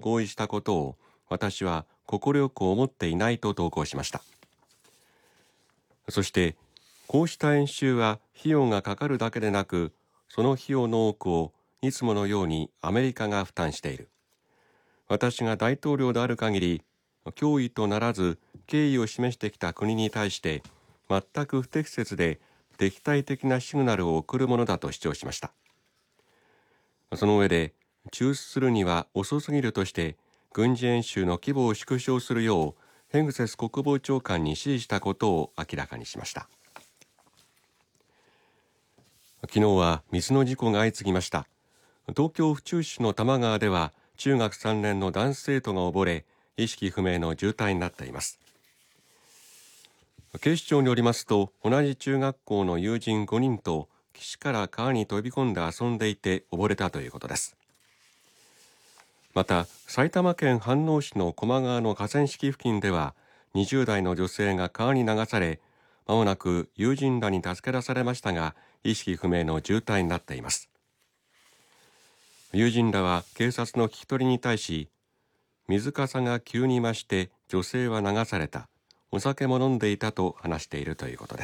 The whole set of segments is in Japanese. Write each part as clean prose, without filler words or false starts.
合意したことを私は快く思っていないと投稿しました。そしてこうした演習は費用がかかるだけでなく、その費用の多くをいつものようにアメリカが負担している。私が大統領である限り、脅威とならず敬意を示してきた国に対して全く不適切で敵対的なシグナルを送るものだと主張しました。その上で、中止するには遅すぎるとして軍事演習の規模を縮小するようヘグセス国防長官に指示したことを明らかにしました。昨日は水の事故が相次ぎました。東京府中市の多摩川では中学3年の男子生徒が溺れ、意識不明の重体になっています。警視庁によりますと、同じ中学校の友人5人と岸から川に飛び込んで遊んでいて溺れたということです。また埼玉県飯能市の高麗川の河川敷付近では20代の女性が川に流され、まもなく友人らに助け出されましたが、意識不明の重体になっています。友人らは警察の聞き取りに対し、水かさが急に増して女性は流された、お酒も飲んでいたと話しているということです。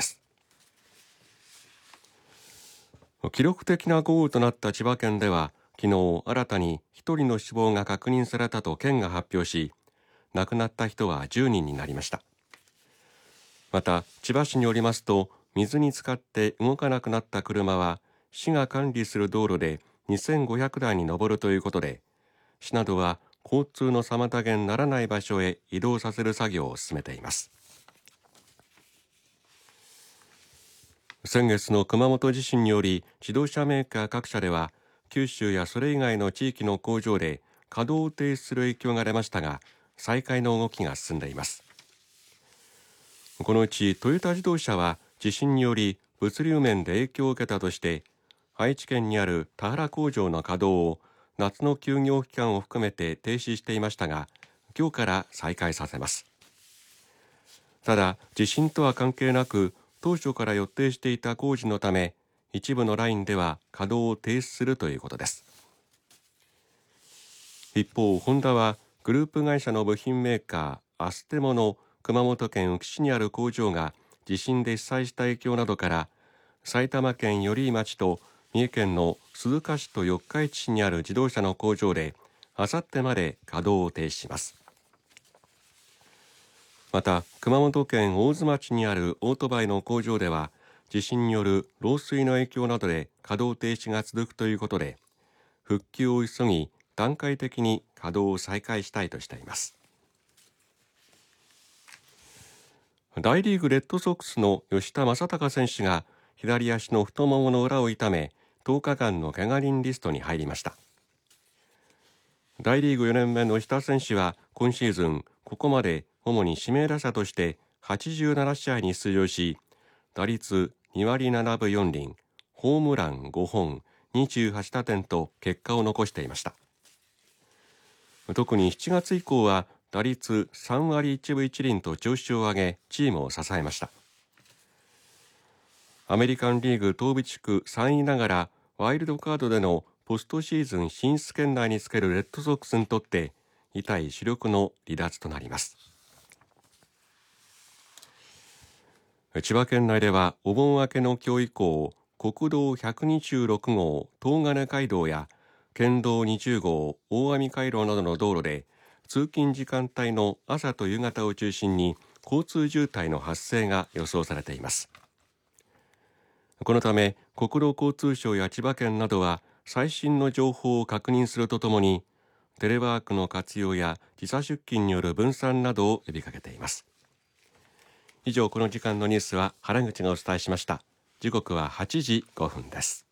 記録的な豪雨となった千葉県では昨日新たに1人の死亡が確認されたと県が発表し、亡くなった人は10人になりました。また千葉市によりますと、水に浸かって動かなくなった車は市が管理する道路で2500台に上るということで、市などは交通の妨げにならない場所へ移動させる作業を進めています。先月の熊本地震により自動車メーカー各社では九州やそれ以外の地域の工場で稼働を停止する影響が出ましたが、再開の動きが進んでいます。このうちトヨタ自動車は地震により物流面で影響を受けたとして愛知県にある田原工場の稼働を夏の休業期間を含めて停止していましたが、今日から再開させます。ただ地震とは関係なく当初から予定していた工事のため、一部のラインでは稼働を停止するということです。一方、ホンダはグループ会社の部品メーカーアステモの熊本県宇城市にある工場が地震で被災した影響などから埼玉県寄居町と三重県の鈴鹿市と四日市市にある自動車の工場であさってまで稼働を停止します。また熊本県大津町にあるオートバイの工場では地震による漏水の影響などで稼働停止が続くということで、復旧を急ぎ段階的に稼働を再開したいとしています。大リーグレッドソックスの吉田正尚選手が左足の太ももの裏を痛め10日間の怪我人リストに入りました。大リーグ4年目の吉田選手は今シーズンここまで主に指名打者として87試合に出場し、打率2割7分4厘、ホームラン5本、28打点と結果を残していました。特に7月以降は打率3割1分1厘と調子を上げチームを支えました。アメリカンリーグ東部地区3位ながらワイルドカードでのポストシーズン進出圏内につけるレッドソックスにとって痛い主力の離脱となります。千葉県内ではお盆明けの今日以降、国道126号東金街道や県道20号大網街道などの道路で通勤時間帯の朝と夕方を中心に交通渋滞の発生が予想されています。このため国土交通省や千葉県などは最新の情報を確認するとともに、テレワークの活用や時差出勤による分散などを呼びかけています。以上、この時間のニュースは原口がお伝えしました。時刻は8時5分です。